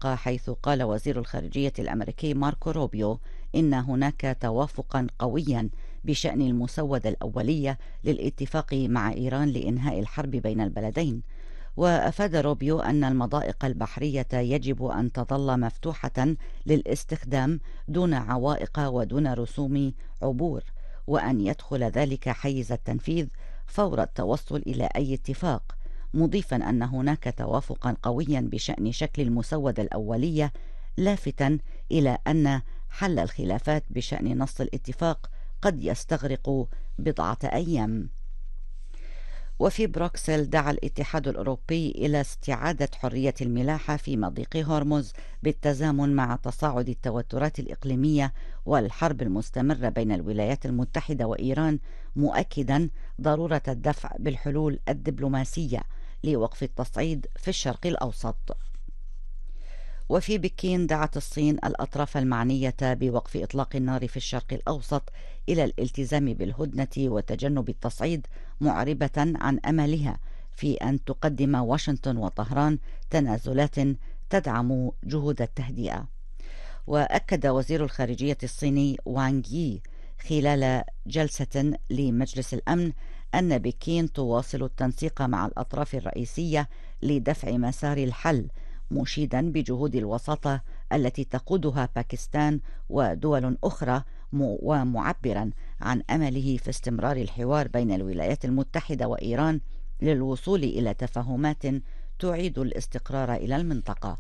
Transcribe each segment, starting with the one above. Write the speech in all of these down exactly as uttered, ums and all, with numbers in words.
المنطقة، حيث قال وزير الخارجية الأمريكي ماركو روبيو إن هناك توافقا قويا بشأن المسودة الأولية للاتفاق مع إيران لإنهاء الحرب بين البلدين. وأفاد روبيو أن المضائق البحرية يجب أن تظل مفتوحة للاستخدام دون عوائق ودون رسوم عبور، وأن يدخل ذلك حيز التنفيذ فور التوصل إلى أي اتفاق، مضيفا أن هناك توافقا قويا بشأن شكل المسودة الأولية، لافتا إلى أن حل الخلافات بشأن نص الاتفاق قد يستغرق بضعة أيام. وفي بروكسل دعا الاتحاد الأوروبي إلى استعادة حرية الملاحة في مضيق هرمز بالتزامن مع تصاعد التوترات الإقليمية والحرب المستمرة بين الولايات المتحدة وإيران، مؤكدا ضرورة الدفع بالحلول الدبلوماسية لوقف التصعيد في الشرق الأوسط. وفي بكين دعت الصين الأطراف المعنية بوقف إطلاق النار في الشرق الأوسط إلى الالتزام بالهدنة وتجنب التصعيد، معربة عن أملها في أن تقدم واشنطن وطهران تنازلات تدعم جهود التهدئة. وأكد وزير الخارجية الصيني وانغ يي خلال جلسة لمجلس الأمن أن بكين تواصل التنسيق مع الأطراف الرئيسية لدفع مسار الحل، مشيدا بجهود الوساطة التي تقودها باكستان ودول أخرى، ومعبرا عن أمله في استمرار الحوار بين الولايات المتحدة وإيران للوصول إلى تفاهمات تعيد الاستقرار إلى المنطقة.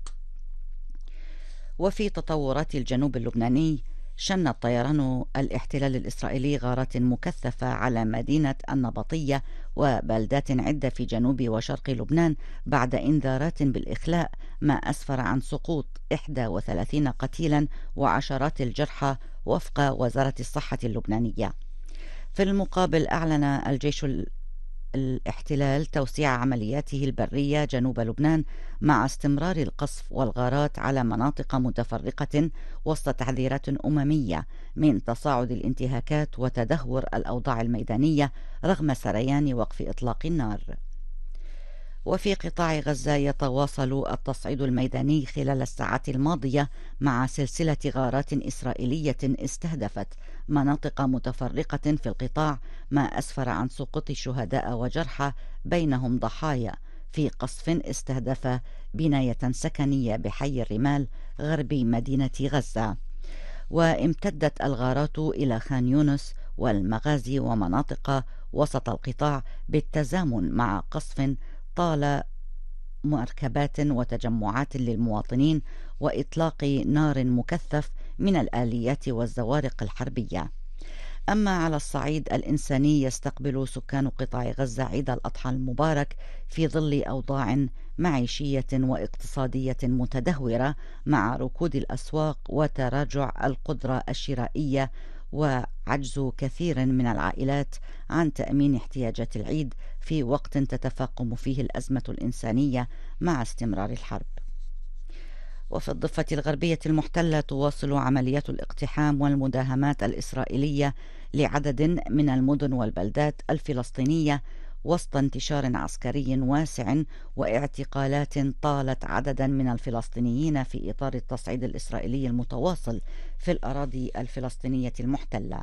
وفي تطورات الجنوب اللبناني، شن الطيران الاحتلال الإسرائيلي غارات مكثفة على مدينة النبطية وبلدات عدة في جنوب وشرق لبنان بعد إنذارات بالإخلاء، ما أسفر عن سقوط إحدى وثلاثين قتيلا وعشرات الجرحى وفق وزارة الصحة اللبنانية. في المقابل، أعلن الجيش الاحتلال توسيع عملياته البرية جنوب لبنان مع استمرار القصف والغارات على مناطق متفرقة وسط تحذيرات أممية من تصاعد الانتهاكات وتدهور الأوضاع الميدانية رغم سريان وقف إطلاق النار. وفي قطاع غزة يتواصل التصعيد الميداني خلال الساعات الماضية مع سلسلة غارات إسرائيلية استهدفت مناطق متفرقة في القطاع، ما أسفر عن سقوط شهداء وجرحى بينهم ضحايا في قصف استهدف بناية سكنية بحي الرمال غرب مدينة غزة. وامتدت الغارات إلى خان يونس والمغازي ومناطق وسط القطاع بالتزامن مع قصف طال مركبات وتجمعات للمواطنين وإطلاق نار مكثف من الآليات والزوارق الحربية. أما على الصعيد الإنساني، يستقبل سكان قطاع غزة عيد الأضحى المبارك في ظل أوضاع معيشية واقتصادية متدهورة مع ركود الأسواق وتراجع القدرة الشرائية وعجز كثير من العائلات عن تأمين احتياجات العيد في وقت تتفاقم فيه الأزمة الإنسانية مع استمرار الحرب. وفي الضفة الغربية المحتلة تواصل عمليات الاقتحام والمداهمات الإسرائيلية لعدد من المدن والبلدات الفلسطينية وسط انتشار عسكري واسع واعتقالات طالت عددا من الفلسطينيين في إطار التصعيد الإسرائيلي المتواصل في الأراضي الفلسطينية المحتلة.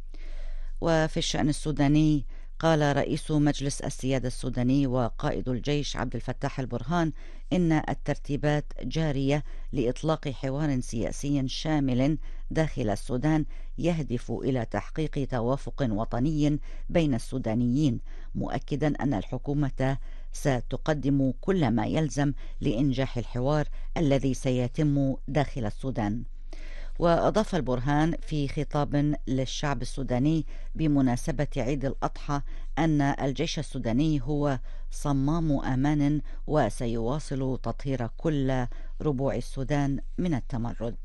وفي الشأن السوداني، قال رئيس مجلس السيادة السوداني وقائد الجيش عبد الفتاح البرهان إن الترتيبات جارية لإطلاق حوار سياسي شامل داخل السودان يهدف إلى تحقيق توافق وطني بين السودانيين، مؤكدا أن الحكومة ستقدم كل ما يلزم لإنجاح الحوار الذي سيتم داخل السودان. وأضاف البرهان في خطاب للشعب السوداني بمناسبة عيد الأضحى أن الجيش السوداني هو صمام أمان وسيواصل تطهير كل ربوع السودان من التمرد.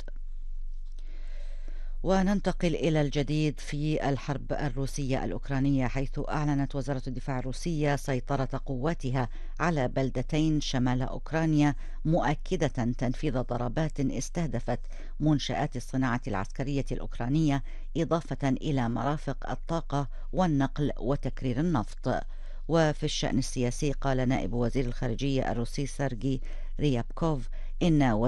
وننتقل إلى الجديد في الحرب الروسية الأوكرانية، حيث أعلنت وزارة الدفاع الروسية سيطرة قواتها على بلدتين شمال أوكرانيا، مؤكدة تنفيذ ضربات استهدفت منشآت الصناعة العسكرية الأوكرانية، إضافة إلى مرافق الطاقة والنقل وتكرير النفط. وفي الشأن السياسي، قال نائب وزير الخارجية الروسي سيرجي ريابكوف إن